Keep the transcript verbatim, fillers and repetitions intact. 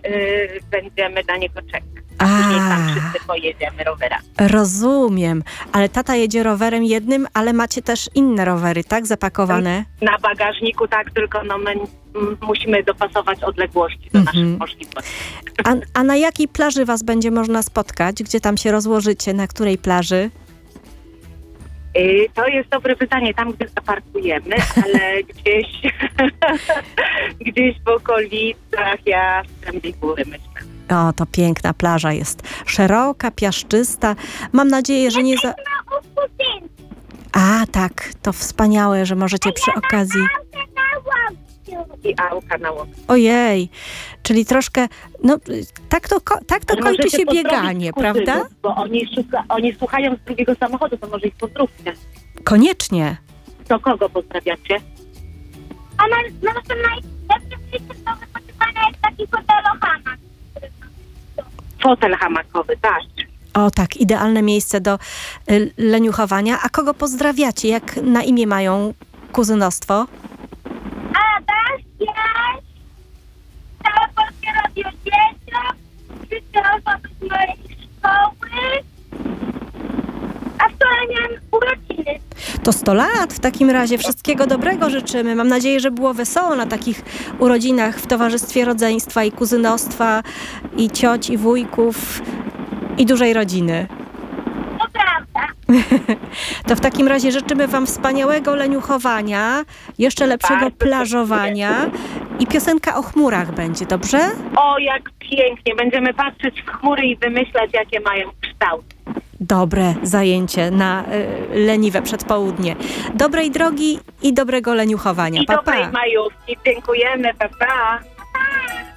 y, będziemy na niego czekać. A później tam wszyscy pojedziemy rowerami. Rozumiem. Ale tata jedzie rowerem jednym, ale macie też inne rowery, tak? Zapakowane? Na bagażniku tak, tylko no my m, musimy dopasować odległości do Mhm. naszych możliwości. A, a na jakiej plaży was będzie można spotkać? Gdzie tam się rozłożycie? Na której plaży? Y, to jest dobre pytanie, tam gdzie zaparkujemy, ale gdzieś gdzieś w okolicach Jastrzębiej Góry, myślę. O, to piękna plaża jest. Szeroka, piaszczysta. Mam nadzieję, że nie za... A, tak. To wspaniałe, że możecie przy okazji... I auka na łące. Ojej. Czyli troszkę... No, tak to, ko- tak to Ale kończy możecie się pozdrowić bieganie, kuzynów, prawda? Bo oni, szuka, oni słuchają z drugiego samochodu, to może ich pozdrówcie. Koniecznie. To kogo pozdrawiacie? A na, na naszym najlepszym miejscu do wypoczywania jest taki hotelohamak. Fotel hamakowy, tak. O tak, idealne miejsce do y, leniuchowania. A kogo pozdrawiacie? Jak na imię mają kuzynostwo? Adaś, Jaś, całe polskie radio dzieciom, wszystkie osoby z mojej szkoły, a wczoraj miałam urodziny. To sto lat w takim razie. Wszystkiego dobrego życzymy. Mam nadzieję, że było wesoło na takich urodzinach w towarzystwie rodzeństwa i kuzynostwa, i cioć, i wujków, i dużej rodziny. To prawda. To w takim razie życzymy wam wspaniałego leniuchowania, jeszcze lepszego Bardzo plażowania i piosenka o chmurach będzie, dobrze? O, jak pięknie. Będziemy patrzeć w chmury i wymyślać, jakie mają kształt. Dobre zajęcie na y, leniwe przedpołudnie. Dobrej drogi i dobrego leniuchowania. I Pa, dobrej pa. majówki. Dziękujemy, pa, pa.